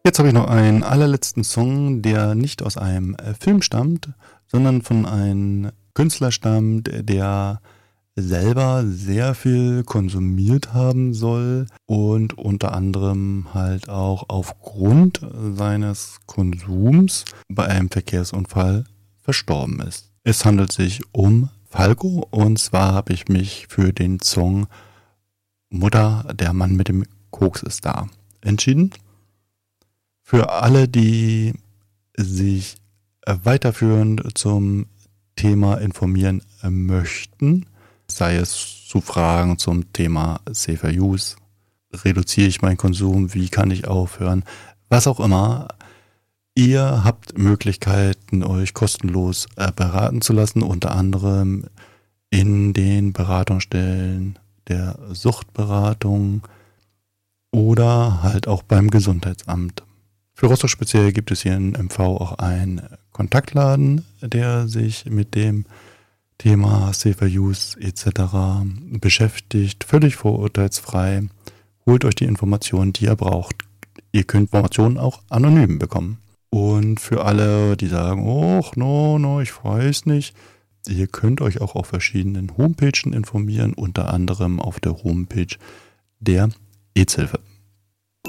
Jetzt habe ich noch einen allerletzten Song, der nicht aus einem Film stammt, sondern von einem Künstler stammt, der selber sehr viel konsumiert haben soll und unter anderem halt auch aufgrund seines Konsums bei einem Verkehrsunfall verstorben ist. Es handelt sich um Falco, und zwar habe ich mich für den Song Mutter, der Mann mit dem Koks ist da entschieden. Für alle, die sich weiterführend zum Thema informieren möchten, sei es zu Fragen zum Thema Safer Use, reduziere ich meinen Konsum, wie kann ich aufhören, was auch immer. Ihr habt Möglichkeiten, euch kostenlos beraten zu lassen, unter anderem in den Beratungsstellen der Suchtberatung oder halt auch beim Gesundheitsamt. Für Rostock speziell gibt es hier in MV auch einen Kontaktladen, der sich mit dem Thema Safer Use etc. beschäftigt, völlig vorurteilsfrei. Holt euch die Informationen, die ihr braucht. Ihr könnt Informationen auch anonym bekommen. Und für alle, die sagen, oh, no, ich weiß nicht, ihr könnt euch auch auf verschiedenen Homepagen informieren, unter anderem auf der Homepage der AIDS-Hilfe.